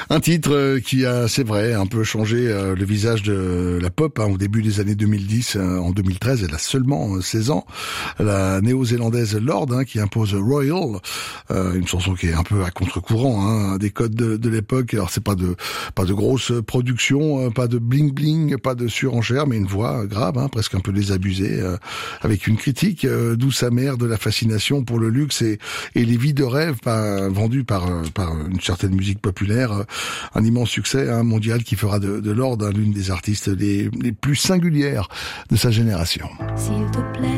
Un titre qui a, c'est vrai, un peu changé le visage de la pop au début des années 2010. En 2013, elle a seulement 16 ans. La néo-zélandaise Lorde qui impose Royal, une chanson qui est un peu à contre-courant des codes de l'époque. Alors c'est pas de grosses productions, pas de bling bling, pas de surenchère, mais une voix grave, presque un peu désabusée, avec une critique douce amère de la fascination pour le luxe et les vies de rêve vendues par une certaine musique populaire. Un immense succès mondial qui fera de Lorde l'une des artistes les plus singulières de sa génération. S'il te plaît,